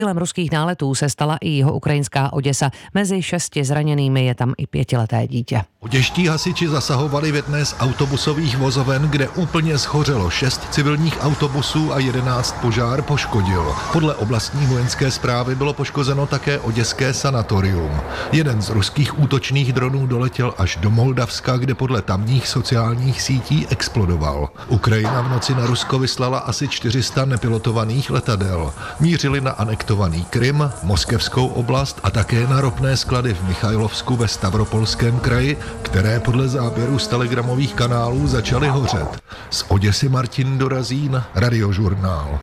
Cílem ruských náletů se stala i jiho-ukrajinská Oděsa. Mezi 6 zraněnými je tam i 5leté dítě. Oděští hasiči zasahovali v jedné z autobusových vozoven, kde úplně shořelo 6 civilních autobusů a 11 požár poškodil. Podle oblastní vojenské správy bylo poškozeno také oděské sanatorium. Jeden z ruských útočných dronů doletěl až do Moldavska, kde podle tamních sociálních sítí explodoval. Ukrajina v noci na Rusko vyslala asi 400 nepilotovaných letadel. Mířili na anektovaný Krym, Moskevskou oblast a také na ropné sklady v Michajlovsku ve Stavropolském kraji, které podle záběrů z telegramových kanálů začaly hořet. Z Oděsy Martin Dorazín, Radiožurnál.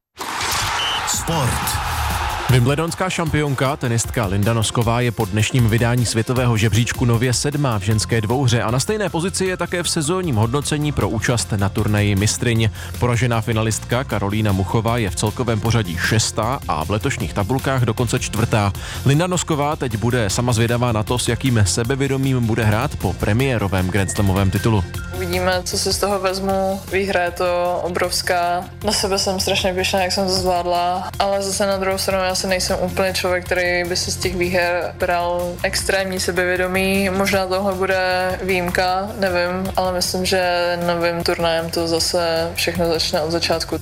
Sport. Wimbledonská šampionka, tenistka Linda Nosková, je po dnešním vydání světového žebříčku nově 7. v ženské dvouhře a na stejné pozici je také v sezónním hodnocení pro účast na turnaji mistryň. Poražená finalistka Karolína Muchová je v celkovém pořadí 6. a v letošních tabulkách dokonce 4. Linda Nosková teď bude sama zvědavá na to, s jakým sebevědomím bude hrát po premiérovém grandslamovém titulu. Uvidíme, co si z toho vezmu. Výhra je to obrovská. Na sebe jsem strašně pyšná, jak jsem to zvládla, ale zase na druhou stranu já nejsem úplně člověk, který by si z těch výher bral extrémní sebevědomí. Možná tohle bude výjimka, nevím, ale myslím, že novým turnajem to zase všechno začne od začátku.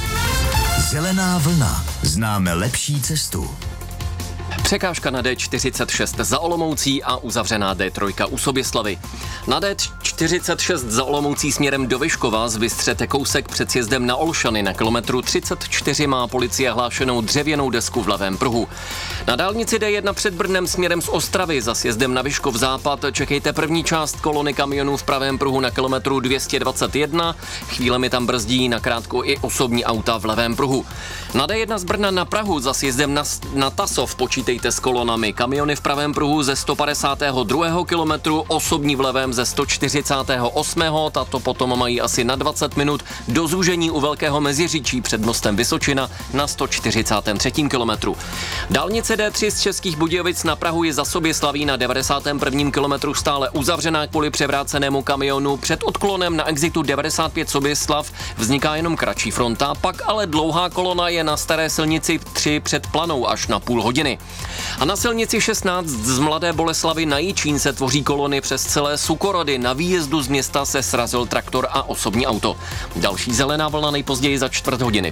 Zelená vlna. Známe lepší cestu. Překážka na D46 za Olomoucí a uzavřená D3 u Soběslavy. Na D46 za Olomoucí směrem do Vyškova zvystřete kousek před sjezdem na Olšany. Na kilometru 34 má policie hlášenou dřevěnou desku v levém pruhu. Na dálnici D1 před Brnem směrem z Ostravy za sjezdem na Vyškov západ čekejte první část kolony kamionů v pravém pruhu na kilometru 221. Chvílemi tam brzdí nakrátko i osobní auta v levém pruhu. Na D1 z Brna na Prahu za sjezdem na Tasov počítejte s kolonami. Kamiony v pravém pruhu ze 152. kilometru, osobní v levém ze 148. Tato potom mají asi na 20 minut do zúžení u Velkého Meziříčí před mostem Vysočina na 143. kilometru. Dálnice D3 z Českých Budějovic na Prahu je za Soběslaví na 91. kilometru stále uzavřená kvůli převrácenému kamionu. Před odklonem na exitu 95 Soběslav vzniká jenom kratší fronta, pak ale dlouhá kolona je na staré silnici 3 před Planou až na půl hodiny. A na silnici 16 z Mladé Boleslavi na Jičín se tvoří kolony přes celé Sukorody. Na výjezdu z města se srazil traktor a osobní auto. Další zelená vlna nejpozději za 4 hodiny.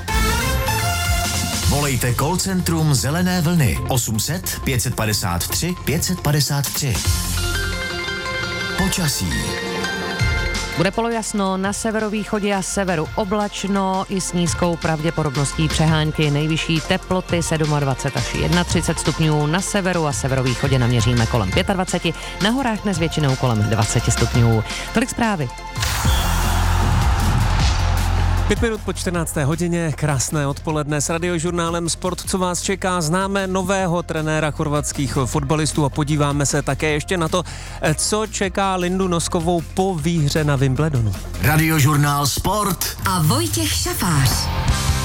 Volejte call centrum Zelené vlny 800 553 553. Počasí. Bude polojasno, na severovýchodě a severu oblačno i s nízkou pravděpodobností přehánky. Nejvyšší teploty 27 až 31 stupňů, na severu a severovýchodě naměříme kolem 25, na horách dnes většinou kolem 20 stupňů. Tolik zprávy. 5 minut po 14. hodině, krásné odpoledne s Radiožurnálem Sport, co vás čeká. Známe nového trenéra chorvatských fotbalistů a podíváme se také ještě na to, co čeká Lindu Noskovou po výhře na Wimbledonu. Radiožurnál Sport a Vojtěch Šafář.